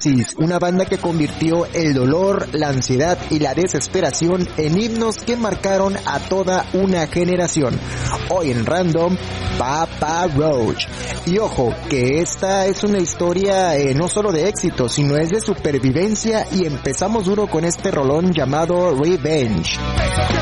Oasis, una banda que convirtió el dolor, la ansiedad y la desesperación en himnos que marcaron a toda una generación. Hoy en Random, Papa Roach. Y ojo, que esta es una historia no solo de éxito, sino es de supervivencia, y empezamos duro con este rolón llamado Revenge.